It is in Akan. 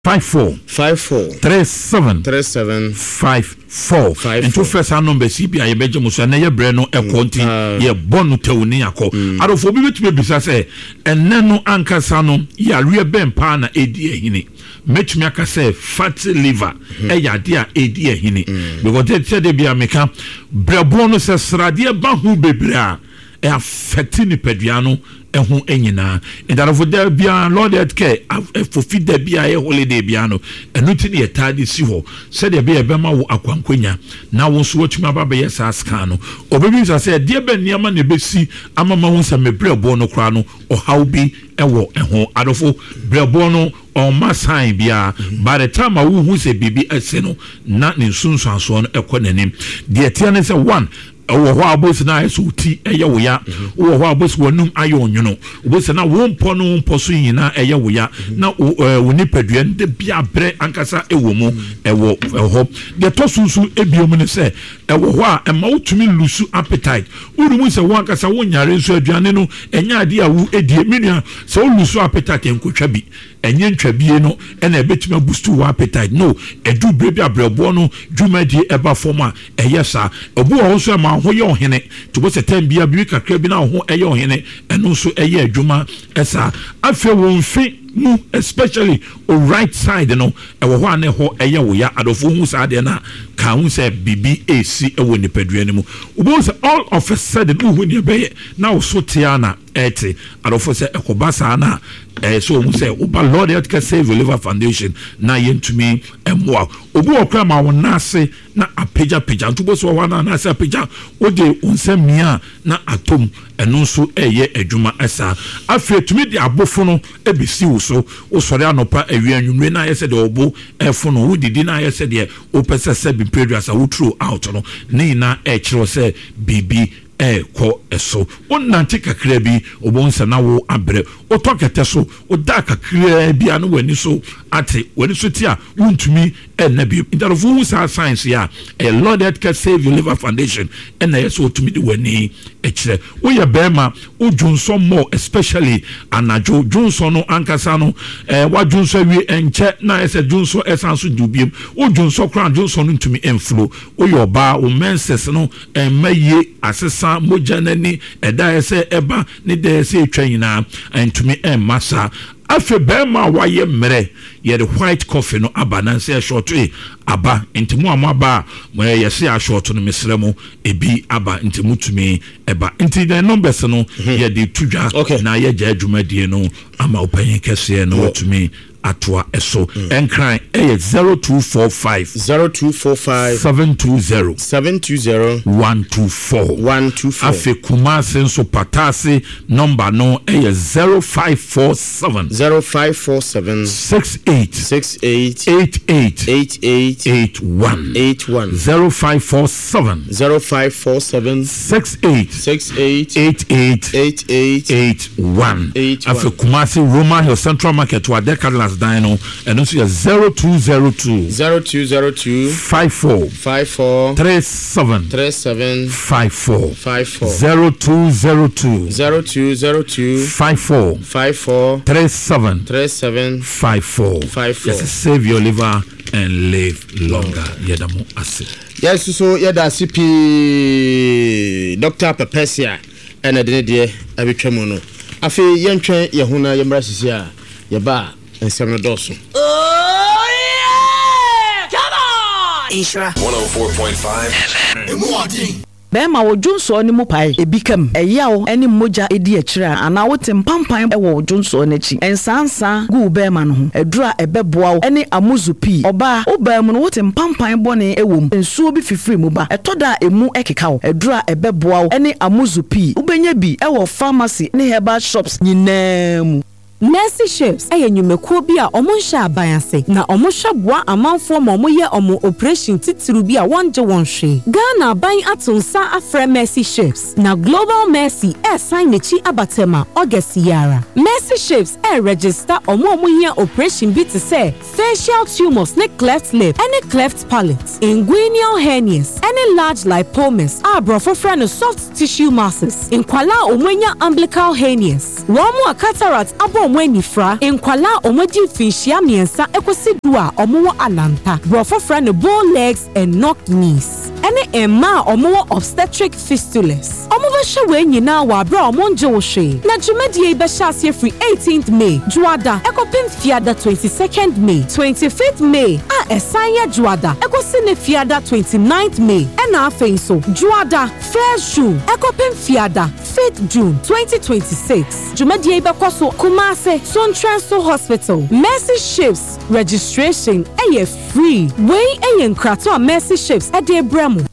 54 37 54 into first number CPI ye beje muso na ye bre no ekonti ye bonu tewuni akọ adofo bi betime bisa se enne no ankasa no ya re ben pa na edi ehini metumi aka se fatty liver yade a edi ehini because they said they be ameka brebo no se srade ba hu bebre a affecting nipaduano ehu enyina indarofo da bia Lord Healthcare fofi da bia ye holiday bia no enuti ne yetade si ho se de bia be ma wo akwankwanya na wo so watuma baba ye sa scan no obebi sa se de be niama ne besi amama wo sa mebrebo no kra no o how bi ewo eho adofo brebo no on ma sign bia by the time wo hu se bibi ese no na ne sunsuanso no ekonanim de etia ne se one wo ho abos na eso ti eye wo ya wo ho abos wonum aye onwuno obos na wo mpo no mpo so yina eye wo ya na wo nipadua de bia bre ankasa ewo mu ewo ho de to sunsu ebiom ne se ewo ho a ema wotumi lusu appetite urumu se wo ankasa wo nyare nso aduane no enya ade a wo edie menua se wo lusu appetite enkotwa bi enye ntwabie no ena ebetuma boost wo appetite no edu brebi abrebo no dwumadi eba forma eyesa obu wo so ma ho ye ohene to bo se tambia bi kakra bi na ho eye ohene eno so eye adwuma esa afi wo mfi mu especially o right side no ewo ho ane ho eye wo ya adofo hu sa de na ka hu se bibi esi ewo nipadua ne mu obo se all of a sudden hu ne be na wo so tiana eti adofo se ekobasa na so mu say oba Lord Healthcare Save Your Liver Foundation na yentumi emwa obu okra ma won nase na apeja ntubo so wa na nase apeja ode onsamia na atom eno so eye adwuma esa afetumi de abofo no ebisi wo so osore anopa awi anwumre na yese de obo efo no wodidi na yese de opese se bi preduas a wo throw out no ni na ekiro se bibi ko eso onnante kakra bi obonsa na wo abre otokete so oda kakra bi anu wani so ate wani so ti a wontumi na bi indarofu sa science ya Lord Healthcare Save Your Liver Foundation na yeso otumi de wani ekire wo ye bema ojunso more especially anajo junso no ankasa no wa junso wi enche na yese junso esanso dubiem ojunso kra junso no ntumi enflow wo ye oba o menses no maye asesa moja nani eda ese eba ni de ese etwanyina entumi masa afe bema waye mere ye the white coffee no aba na se short aba ntemu amaba mo ye se a short no mesremo ebi aba ntemu tumi eba nti the numbers no ye de tudwa na ye gya adwumadie no ama opanyin kese no tumi atwa eso enkran 0245 720 124 afi kumase nso patase number no 0547 68 8881 0547 68 afi kumase Roma Hill Central Market wa Decathlon Dino and also 0202 54 37 54 0202 54 37 54 yes, save your liver and live longer yedamu ase yes so yeda CP Dr. Pepesia ena de abetwamu no afi yentwen yehuna yemra sisia yeba ensem doso oh yeah come on Isra 104.5 Bema wo Junso ni mu pai ebikam eyawo eni moja edi akira ana wote mpampan ewo Junso n'achi ensansa gu bema no ho edura ebeboa eni amuzupi oba obam no wote mpampan bone ewom ensuo bi fifiri mu ba etoda emu ekekawo edura ebeboa eni amuzupi ubenya bi ewo pharmacy ne herbal shops nyinam Mercy Chefs nyumekuo bi a omo nhya abanase na omo hweboa amanfo ma omo ye omo operation titiru bi a wonje wonhwe Ghana aban atonsa afre Mercy Chefs na Global Mercy sign nechi abatema August yara Mercy Chefs register omo ye operation bi te say facial tumors ne cleft lip any cleft palate inguinal hernias any large lipomas abrofofra no soft tissue masses inkwala omanya umbilical hernias womo cataract abo omo anifra enkwala omo di finhia miensa ekosi du a omo wo alanta brofo fra ne bone legs and knocked knees ene emma omo obstetric fistulas omo be hwe nyina wa bra omo nje wo hwe na dwumadie be hya ase free 18th May juada ekopim fiada 22nd May 25th May a esanya juada ekosi ne fiada 29th May ena afenso juada 1st June ekopim fiada 5th June 2026 dwumadie be kwaso Kumase Sontranso Hospital Mercy Ships registration free wey nkrato a Mercy Ships ade bramo